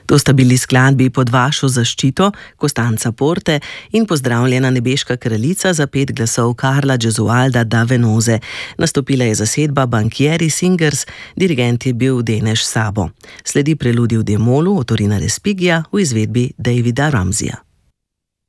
To sta bili skladbi Pod vašo zaščito Costanza Porte in Pozdravljena nebeška kraljica za 5 glasov Carla Gesualda da Venoze. Nastopila je zasedba Banchieri Singers, dirigent je bil Denež Sabo. Sledi preludij v D-molu Otorina Respigija v izvedbi Davida Ramsija.